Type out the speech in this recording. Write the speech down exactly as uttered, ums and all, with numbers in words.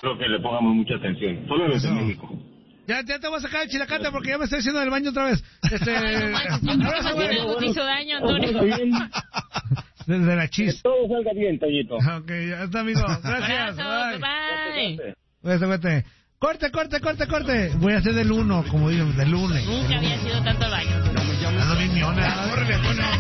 Creo que le pongamos mucha atención. Solo los de México. Ya, ya te voy a sacar el chilacate porque ya me estoy haciendo del baño otra vez. Este... Abrazo, güey. Algo te hizo daño, Antonio. Desde la chis. Que todo salga bien, Toñito. Ok, ya está, amigo. Gracias. Abrazo, bye. Bye. Vete, vete. Corte, corte, corte, corte. Voy a hacer del uno, como dicen, del lunes. Nunca había sido tanto el baño. Ando bien miona.